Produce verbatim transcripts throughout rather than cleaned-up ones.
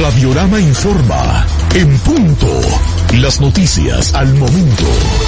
Radiorama informa. En punto. Las noticias al momento.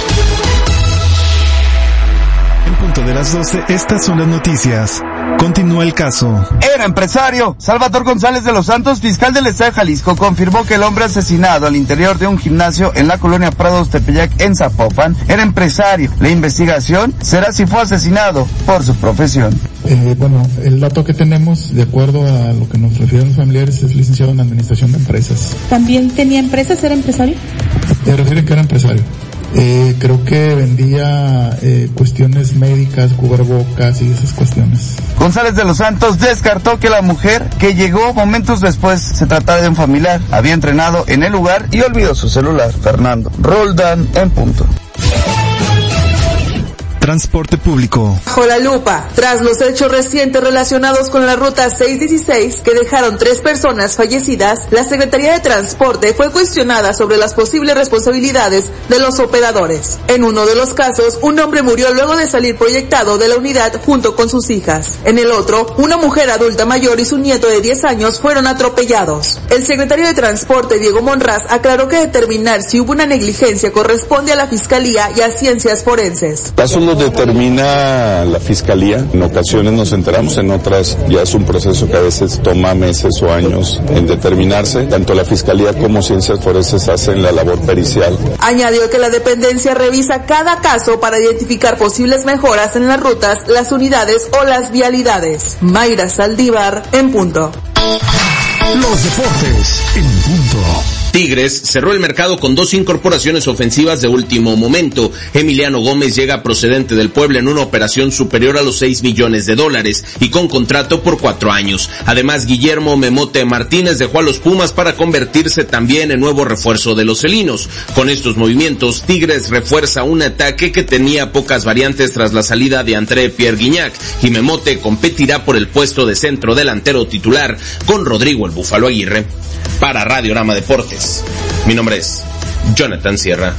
En punto de las doce, estas son las noticias. Continúa el caso. Era empresario. Salvador González de los Santos, fiscal del estado de Jalisco, confirmó que el hombre asesinado al interior de un gimnasio en la colonia Prados Tepeyac en Zapopan era empresario. La investigación será si fue asesinado por su profesión. Eh, bueno, el dato que tenemos, de acuerdo a lo que nos refieren los familiares, es licenciado en Administración de Empresas. ¿También tenía empresas? ¿Era empresario? Se refieren que era empresario. Eh, creo que vendía eh, cuestiones médicas, cubrebocas y esas cuestiones. González de los Santos descartó que la mujer que llegó momentos después se trataba de un familiar. Había entrenado en el lugar y olvidó su celular. Fernando Roldán, en punto. Transporte público. Bajo la lupa, tras los hechos recientes relacionados con la ruta seiscientos dieciséis que dejaron tres personas fallecidas, la Secretaría de Transporte fue cuestionada sobre las posibles responsabilidades de los operadores. En uno de los casos, un hombre murió luego de salir proyectado de la unidad junto con sus hijas. En el otro, una mujer adulta mayor y su nieto de diez años fueron atropellados. El secretario de Transporte, Diego Monraz, aclaró que determinar si hubo una negligencia corresponde a la Fiscalía y a Ciencias Forenses. Determina la Fiscalía, en ocasiones nos enteramos, en otras ya es un proceso que a veces toma meses o años en determinarse. Tanto la Fiscalía como Ciencias Forenses hacen la labor pericial. Añadió que la dependencia revisa cada caso para identificar posibles mejoras en las rutas, las unidades o las vialidades. Mayra Saldívar, en punto. Los deportes en punto. Tigres cerró el mercado con dos incorporaciones ofensivas de último momento. Emiliano Gómez llega procedente del Puebla en una operación superior a los seis millones de dólares y con contrato por cuatro años. Además, Guillermo Memote Martínez dejó a los Pumas para convertirse también en nuevo refuerzo de los felinos. Con estos movimientos, Tigres refuerza un ataque que tenía pocas variantes tras la salida de André Pierre Guignac, y Memote competirá por el puesto de centro delantero titular con Rodrigo el Búfalo Aguirre. Para Radiorama Deportes, mi nombre es Jonathan Sierra.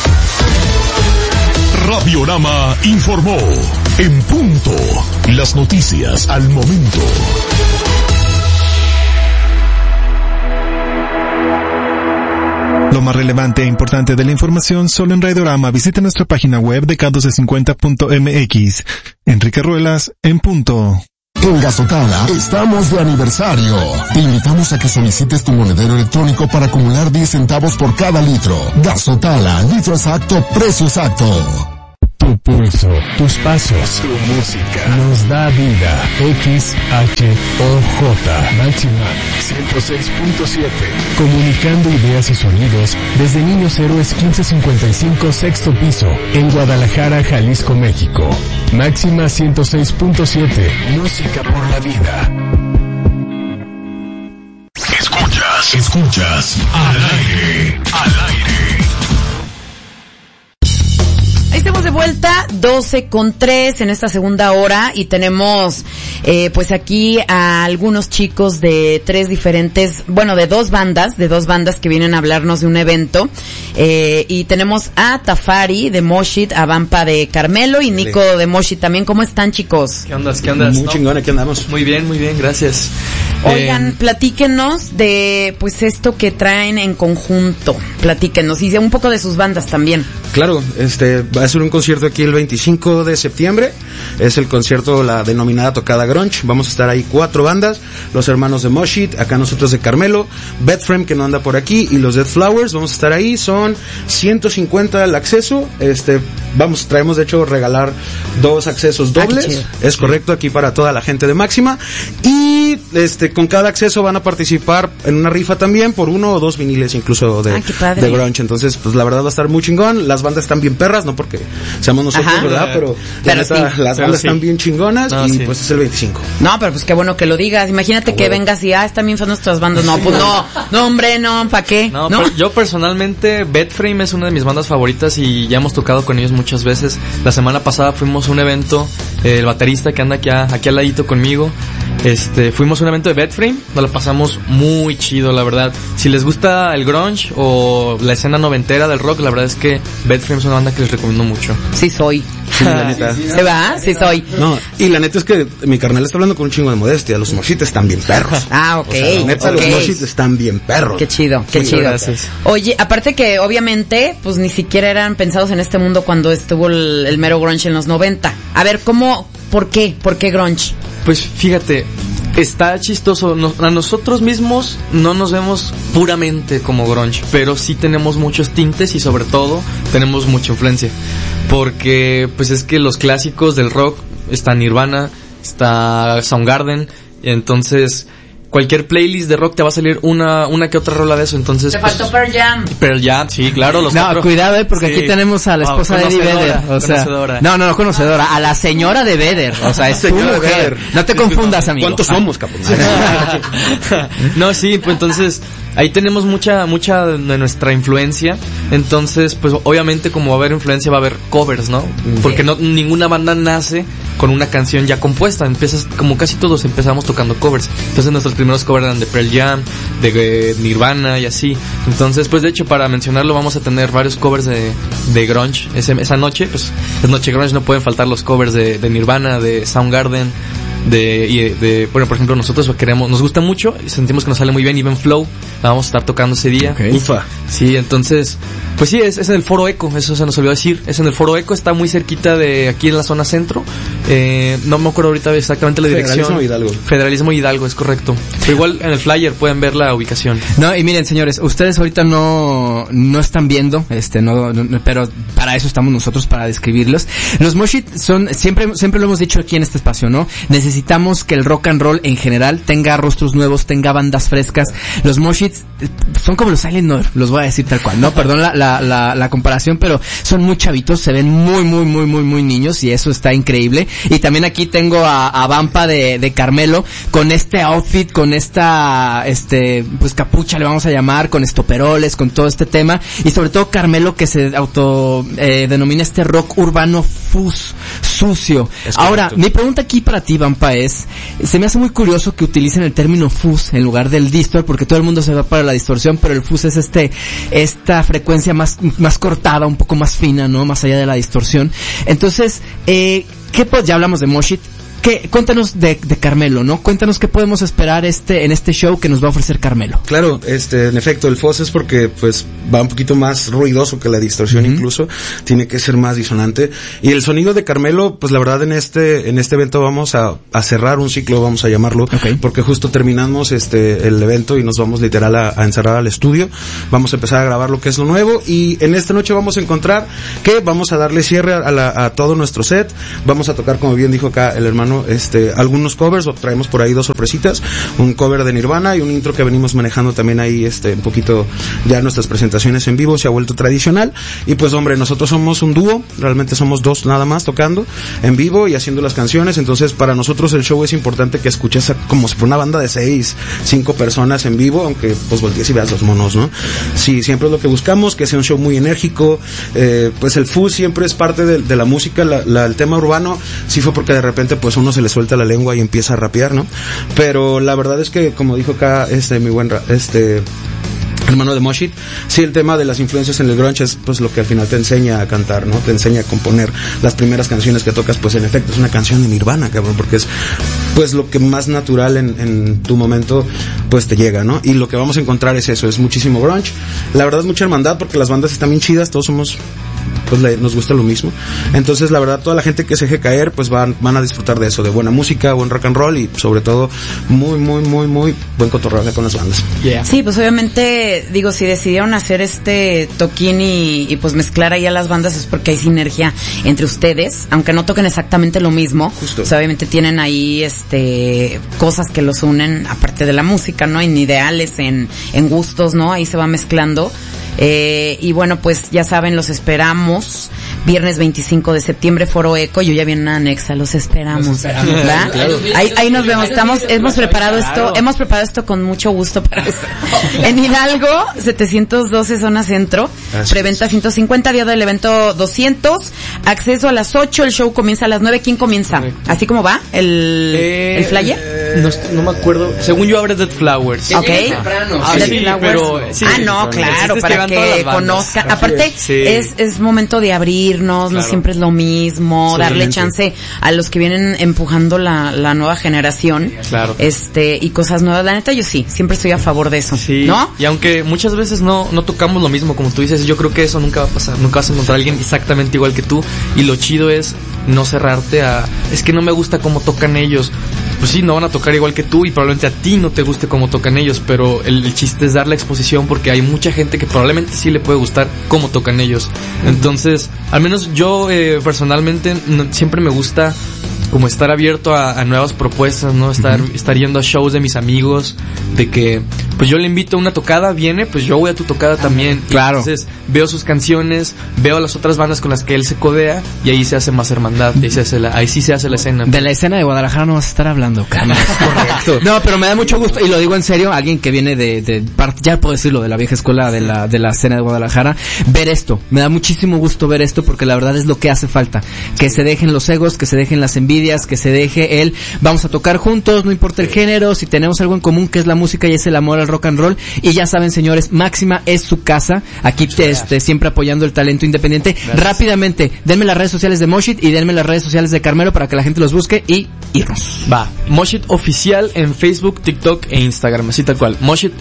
Radiorama informó. En punto. Las noticias al momento. Lo más relevante e importante de la información solo en Radiorama. Visita nuestra página web de K doscientos cincuenta punto M X. Enrique Ruelas, en punto. En Gazotala estamos de aniversario. Te invitamos a que solicites tu monedero electrónico para acumular diez centavos por cada litro. Gazotala, litro exacto, precio exacto. Tu pulso, tus pasos, tu música nos da vida. X H O J Máxima ciento seis punto siete. Comunicando ideas y sonidos desde Niños Héroes quince cincuenta y cinco, sexto piso, en Guadalajara, Jalisco, México. Máxima ciento seis punto siete. Música por la vida. Escuchas, escuchas, al aire, al aire. Estamos de vuelta, doce con tres en esta segunda hora, y tenemos eh, pues aquí a algunos chicos de tres diferentes, bueno, de dos bandas, de dos bandas que vienen a hablarnos de un evento, eh, y tenemos a Tafari de Moshit, a Vampa de Carmelo y Nico de Moshit también. ¿Cómo están, chicos? ¿Qué ondas? ¿Qué ondas? Muy ¿No? chingón, aquí andamos. Muy bien, muy bien, gracias. Oigan, eh, platíquenos de pues esto que traen en conjunto, platíquenos, y de un poco de sus bandas también. Claro, este va a ser un concierto aquí el veinticinco de septiembre, es el concierto, la denominada tocada grunge. Vamos a estar ahí cuatro bandas, los hermanos de Moshit, acá nosotros de Carmelo, Bedframe que no anda por aquí, y los Dead Flowers. Vamos a estar ahí, son ciento cincuenta el acceso. Este, vamos, traemos de hecho regalar dos accesos dobles, ah, es correcto, aquí para toda la gente de Máxima, y este, con cada acceso van a participar en una rifa también por uno o dos viniles incluso de, ah, de grunge. Entonces, pues la verdad va a estar muy chingón. Las bandas están bien perras, no porque seamos nosotros, Ajá. ¿verdad? Pero, pero neta, sí. las pero bandas sí. están bien chingonas, no, y sí. pues es el veinticinco. No, pero pues qué bueno que lo digas. Imagínate oh, que bueno. vengas y, ah, están bien son nuestras bandas. No, pues no, no hombre, no, ¿para qué? No, ¿No? Yo personalmente, Bedframe es una de mis bandas favoritas y ya hemos tocado con ellos muchas veces. La semana pasada fuimos a un evento, eh, el baterista que anda aquí, a, aquí al ladito conmigo, este, fuimos a un evento de Bedframe, nos la pasamos muy chido, la verdad. Si les gusta el grunge o la escena noventera del rock, la verdad es que Bedframe es una banda que les recomiendo mucho. Sí soy. Sí, la neta. Sí, sí, sí. ¿Se va? Sí soy. No, y la neta es que mi carnal está hablando con un chingo de modestia. Los Moshit están bien perros. Ah, ok. O sea, la neta, okay. los Moshit están bien perros. Qué chido, qué Muy chido. gracias. Oye, aparte que obviamente, pues ni siquiera eran pensados en este mundo cuando estuvo el, el mero grunge en los noventa. A ver, ¿cómo, por qué, por qué grunge? Pues fíjate, está chistoso. Nos, a nosotros mismos no nos vemos puramente como grunge, pero sí tenemos muchos tintes y sobre todo tenemos mucha influencia. Porque pues es que los clásicos del rock, está Nirvana, está Soundgarden, y entonces cualquier playlist de rock te va a salir una una que otra rola de eso, entonces Te pues, faltó Pearl Jam. Pearl Jam, sí, claro, los No, cuatro. cuidado, eh, porque Sí. aquí tenemos a la esposa Oh, de Eddie Vedder, o sea, conocedora. no, no, no conocedora, a la señora de Vedder, o sea, es tu Señora mujer. Vedder. No te confundas, amigo. ¿Cuántos somos, cabrón? No, sí, pues entonces ahí tenemos mucha mucha de nuestra influencia. Entonces, pues obviamente como va a haber influencia va a haber covers, ¿no? Porque no ninguna banda nace con una canción ya compuesta. Empiezas como casi todos empezamos tocando covers. Entonces nuestros primeros covers eran de Pearl Jam, de eh, Nirvana y así. Entonces, pues de hecho para mencionarlo vamos a tener varios covers de de grunge ese, esa noche. Pues es noche grunge, no pueden faltar los covers de, de Nirvana, de Soundgarden, de, y de, bueno, por ejemplo, nosotros queremos, nos gusta mucho y sentimos que nos sale muy bien Even Flow, la vamos a estar tocando ese día. Okay. Ufa. Sí, entonces, pues sí, es, es en el Foro Eco, eso se nos olvidó decir, es en el Foro Eco, está muy cerquita de aquí en la zona centro, eh, no me acuerdo ahorita exactamente la dirección. Federalismo Hidalgo. Federalismo Hidalgo, es correcto. Pero igual en el flyer pueden ver la ubicación. No, y miren, señores, ustedes ahorita no no están viendo, este, no, no pero para eso estamos nosotros, para describirlos. Los Moshit son, siempre siempre lo hemos dicho aquí en este espacio, ¿no? Necesitamos que el rock and roll en general tenga rostros nuevos, tenga bandas frescas. Los Moshit son como los Silent Noir, los voy a decir tal cual, ¿no? Perdón la, la, la, la comparación, pero son muy chavitos, se ven muy, muy, muy, muy, muy niños y eso está increíble. Y también aquí tengo a, a Vampa de, de Carmelo con este outfit, con esta, este, pues capucha le vamos a llamar, con estoperoles, con todo este tema. Y sobre todo Carmelo que se auto, eh, denomina este rock urbano fuzz, sucio. Ahora, mi pregunta aquí para ti, Vampa, es, se me hace muy curioso que utilicen el término fuzz en lugar del distort, porque todo el mundo se va para la distorsión, pero el fuzz es este, esta frecuencia más, más cortada, un poco más fina, ¿no? Más allá de la distorsión. Entonces, eh, ¿qué pues ya hablamos de Moshit? ¿Qué? Cuéntanos de, de Carmelo, ¿no? Cuéntanos qué podemos esperar este en este show que nos va a ofrecer Carmelo. Claro, este, en efecto, el fuzz es porque, pues, va un poquito más ruidoso que la distorsión, uh-huh. Incluso. Tiene que ser más disonante. Y el sonido de Carmelo, pues, la verdad, en este, en este evento vamos a, a cerrar un ciclo, vamos a llamarlo. Okay. Porque justo terminamos, este, el evento y nos vamos literal a, a encerrar al estudio. Vamos a empezar a grabar lo que es lo nuevo. Y en esta noche vamos a encontrar que vamos a darle cierre a, la, a todo nuestro set. Vamos a tocar, como bien dijo acá el hermano, este, algunos covers, o traemos por ahí dos sorpresitas, un cover de Nirvana y un intro que venimos manejando también ahí, este, un poquito, ya nuestras presentaciones en vivo se ha vuelto tradicional, y pues hombre, nosotros somos un dúo, realmente somos dos nada más tocando en vivo y haciendo las canciones, entonces para nosotros el show es importante que escuches a, como si fuera una banda de seis, cinco personas en vivo, aunque pues voltees y veas los monos, ¿no? Sí, siempre es lo que buscamos, que sea un show muy enérgico, eh, pues el fuzz siempre es parte de, de la música, la, la, el tema urbano sí fue porque de repente pues uno se le suelta la lengua y empieza a rapear, ¿no? Pero la verdad es que, como dijo acá este mi buen este hermano de Moshit, sí, el tema de las influencias en el grunge es pues lo que al final te enseña a cantar, ¿no? Te enseña a componer las primeras canciones que tocas, pues en efecto es una canción de Nirvana, cabrón, porque es pues lo que más natural en, en tu momento pues te llega, ¿no? Y lo que vamos a encontrar es eso, es muchísimo grunge, la verdad mucha hermandad porque las bandas están bien chidas, todos somos pues le, nos gusta lo mismo, entonces la verdad toda la gente que se deje caer pues van, van a disfrutar de eso, de buena música, buen rock and roll y sobre todo muy muy muy muy buen cotorreo con las bandas. Yeah. Sí, pues obviamente digo, si decidieron hacer este toquín y, y pues mezclar ahí a las bandas es porque hay sinergia entre ustedes, aunque no toquen exactamente lo mismo. Justo. Pues obviamente tienen ahí este cosas que los unen aparte de la música, ¿no? En ideales, en, en gustos, ¿no? Ahí se va mezclando. Eh, y bueno, pues ya saben, los esperamos viernes veinticinco de septiembre, Foro Eco. Yo ya vi una anexa, los esperamos, los esperamos, ¿verdad? Claro. Ahí, ahí nos vemos, estamos, hemos preparado esto, hemos preparado esto con mucho gusto para eso. En Hidalgo, setecientos doce zona centro, así preventa es. ciento cincuenta, día del evento doscientos, acceso a las ocho, el show comienza a las nueve. ¿Quién comienza? ¿Así como va? ¿El, eh, el flyer? Eh, no, no me acuerdo, según yo abre Dead Flowers. Ok. Ah, sí, pero, sí, ah, no, claro, para que conozcan. Aparte, sí. es, es momento de abrirnos, claro. no siempre es lo mismo, sí, darle chance a los que vienen empujando la, la nueva generación. Claro. Este, y cosas nuevas. La neta, yo sí, siempre estoy a favor de eso. Sí. ¿No? Y aunque muchas veces no, no tocamos lo mismo, como tú dices, yo creo que eso nunca va a pasar. Nunca vas a encontrar a alguien exactamente igual que tú. Y lo chido es no cerrarte a, es que no me gusta cómo tocan ellos. Pues sí, no van a tocar igual que tú y probablemente a ti no te guste cómo tocan ellos, pero el, el chiste es dar la exposición porque hay mucha gente que probablemente sí le puede gustar cómo tocan ellos. Entonces, al menos yo eh, personalmente no, siempre me gusta como estar abierto a, a nuevas propuestas, ¿no? Estar, uh-huh. estar yendo a shows de mis amigos, de que, pues yo le invito a una tocada, viene, pues yo voy a tu tocada también. Claro. Entonces, veo sus canciones, veo las otras bandas con las que él se codea, y ahí se hace más hermandad, ahí, se hace la, ahí sí se hace la escena. De la escena de Guadalajara no vas a estar hablando, Carmen. Correcto. No, pero me da mucho gusto, y lo digo en serio, alguien que viene de, de, ya puedo decirlo, de la vieja escuela de la, de la escena de Guadalajara, ver esto. Me da muchísimo gusto ver esto, porque la verdad es lo que hace falta. Que se dejen los egos, que se dejen las envidias, que se deje el vamos a tocar juntos, no importa el género, si tenemos algo en común que es la música y es el amor al rock and roll. Y ya saben, señores, Máxima es su casa, aquí te, este, siempre apoyando el talento independiente. Gracias. Rápidamente, denme las redes sociales de Moshit y denme las redes sociales de Carmelo para que la gente los busque y irnos. Va, Moshit Oficial en Facebook, TikTok e Instagram, así tal cual,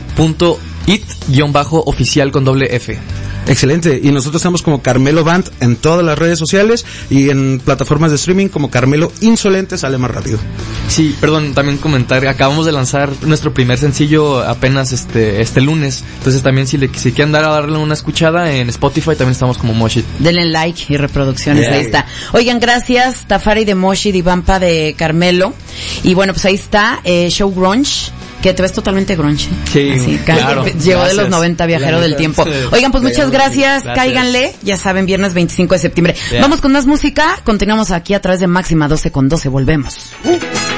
moshit.it-oficial con doble F. Excelente, y nosotros estamos como Carmelo Band en todas las redes sociales y en plataformas de streaming como Carmelo Insolente, sale más rápido. Sí, perdón, también comentar, acabamos de lanzar nuestro primer sencillo apenas este este lunes, entonces también si le si quieren dar a darle una escuchada en Spotify también estamos como Moshit. Denle like y reproducciones, yeah. Ahí está. Oigan, gracias Tafari de Moshit y Vampa de Carmelo, y bueno, pues ahí está, eh, Show Grunge, que te ves totalmente grunge. Sí, así, claro. Llegó de los noventa, viajero del tiempo. Sí. Oigan, pues muchas gracias. gracias. Cáiganle. Ya saben, viernes veinticinco de septiembre. Yeah. Vamos con más música. Continuamos aquí a través de Máxima doce con doce. Volvemos. Uh.